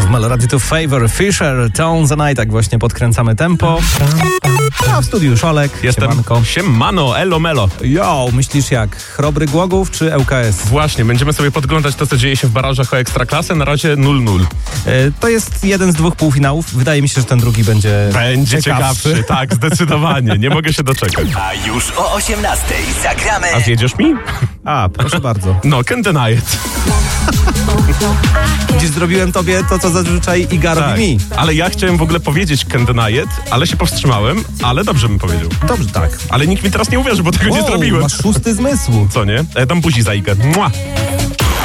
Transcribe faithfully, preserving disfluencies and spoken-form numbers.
W Melody to Favor, Fisher, Tones and I, tak właśnie podkręcamy tempo. A w studiu Szolek. Jestem. Siemanko. Siemano, elo melo. Yo, myślisz jak? Chrobry Głogów czy L K S? Właśnie, będziemy sobie podglądać to, co dzieje się w barażach o Ekstraklasę. Na razie nul nul. E, to jest jeden z dwóch półfinałów. Wydaje mi się, że ten drugi będzie Będzie ciekawszy. ciekawszy. Tak, zdecydowanie. Nie mogę się doczekać. A już o osiemnastej zagramy. A zjedziesz mi? A, proszę bardzo. No, can't deny it. Dziś zrobiłem tobie to, co zazwyczaj Iga robi Tak. mi. Ale ja chciałem w ogóle powiedzieć can't deny it, ale się powstrzymałem, ale dobrze bym powiedział. Dobrze, tak. Ale nikt mi teraz nie uwierzy, bo tego nie Wow, zrobiłem. masz szósty zmysł. Co nie? E, dam buzi za Igę. Mua.